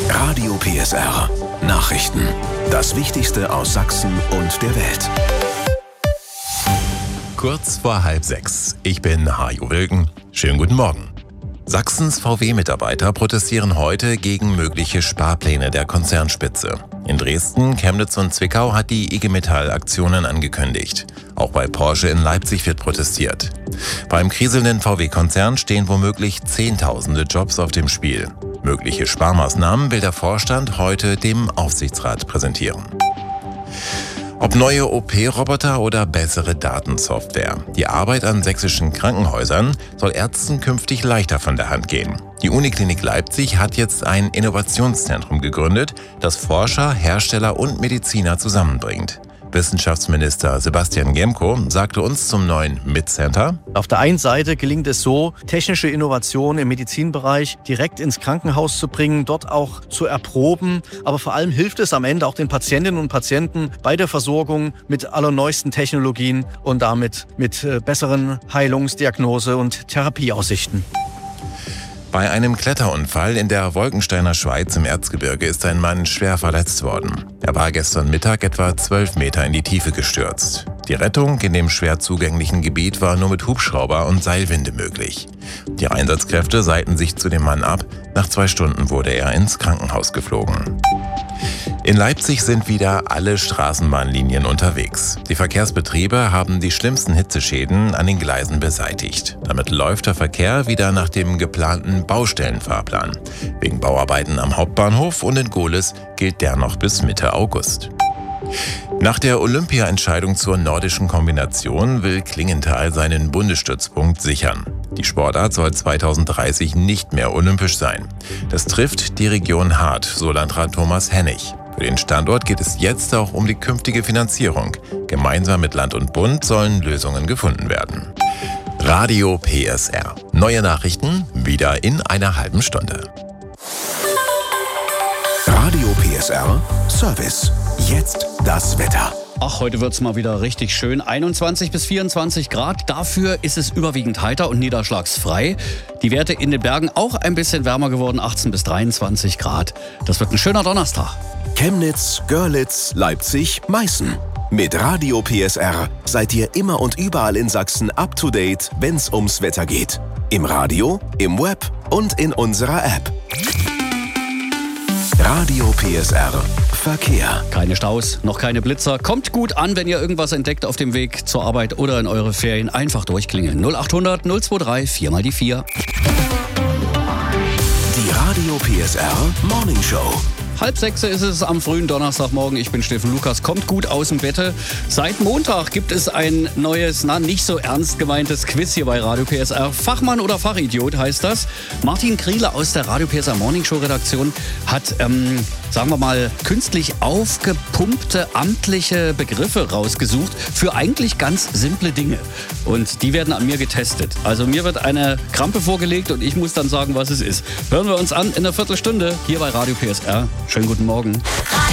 Radio PSR. Nachrichten. Das Wichtigste aus Sachsen und der Welt. Kurz vor 5:30. Ich bin Hajo Wilken. Schönen guten Morgen. Sachsens VW-Mitarbeiter protestieren heute gegen mögliche Sparpläne der Konzernspitze. In Dresden, Chemnitz und Zwickau hat die IG Metall Aktionen angekündigt. Auch bei Porsche in Leipzig wird protestiert. Beim kriselnden VW-Konzern stehen womöglich Zehntausende Jobs auf dem Spiel. Mögliche Sparmaßnahmen will der Vorstand heute dem Aufsichtsrat präsentieren. Ob neue OP-Roboter oder bessere Datensoftware. Die Arbeit an sächsischen Krankenhäusern soll Ärzten künftig leichter von der Hand gehen. Die Uniklinik Leipzig hat jetzt ein Innovationszentrum gegründet, das Forscher, Hersteller und Mediziner zusammenbringt. Wissenschaftsminister Sebastian Gemko sagte uns zum neuen MIT-Center: Auf der einen Seite gelingt es so, technische Innovationen im Medizinbereich direkt ins Krankenhaus zu bringen, dort auch zu erproben. Aber vor allem hilft es am Ende auch den Patientinnen und Patienten bei der Versorgung mit allerneuesten Technologien und damit mit besseren Heilungsdiagnose- und Therapieaussichten. Bei einem Kletterunfall in der Wolkensteiner Schweiz im Erzgebirge ist ein Mann schwer verletzt worden. Er war gestern Mittag etwa 12 Meter in die Tiefe gestürzt. Die Rettung in dem schwer zugänglichen Gebiet war nur mit Hubschrauber und Seilwinde möglich. Die Einsatzkräfte seilten sich zu dem Mann ab. Nach 2 Stunden wurde er ins Krankenhaus geflogen. In Leipzig sind wieder alle Straßenbahnlinien unterwegs. Die Verkehrsbetriebe haben die schlimmsten Hitzeschäden an den Gleisen beseitigt. Damit läuft der Verkehr wieder nach dem geplanten Baustellenfahrplan. Wegen Bauarbeiten am Hauptbahnhof und in Gohlis gilt der noch bis Mitte August. Nach der Olympia-Entscheidung zur nordischen Kombination will Klingenthal seinen Bundesstützpunkt sichern. Die Sportart soll 2030 nicht mehr olympisch sein. Das trifft die Region hart, so Landrat Thomas Hennig. Für den Standort geht es jetzt auch um die künftige Finanzierung. Gemeinsam mit Land und Bund sollen Lösungen gefunden werden. Radio PSR. Neue Nachrichten wieder in einer halben Stunde. Radio PSR Service. Jetzt das Wetter. Ach, heute wird's mal wieder richtig schön. 21 bis 24 Grad. Dafür ist es überwiegend heiter und niederschlagsfrei. Die Werte in den Bergen auch ein bisschen wärmer geworden. 18 bis 23 Grad. Das wird ein schöner Donnerstag. Chemnitz, Görlitz, Leipzig, Meißen. Mit Radio PSR seid ihr immer und überall in Sachsen up to date, wenn's ums Wetter geht. Im Radio, im Web und in unserer App. Radio PSR Verkehr. Keine Staus, noch keine Blitzer. Kommt gut an, wenn ihr irgendwas entdeckt auf dem Weg zur Arbeit oder in eure Ferien. Einfach durchklingeln. 0800 023 4 mal die 4. Die Radio PSR Morning Show. 5:30 ist es am frühen Donnerstagmorgen. Ich bin Steffen Lukas. Kommt gut aus dem Bette. Seit Montag gibt es ein neues, nicht so ernst gemeintes Quiz hier bei Radio PSR. Fachmann oder Fachidiot heißt das. Martin Kriele aus der Radio PSR Morning Show Redaktion hat, sagen wir mal, künstlich aufgepumpte amtliche Begriffe rausgesucht für eigentlich ganz simple Dinge. Und die werden an mir getestet. Also mir wird eine Krampe vorgelegt und ich muss dann sagen, was es ist. Hören wir uns an in einer Viertelstunde hier bei Radio PSR. Schönen guten Morgen.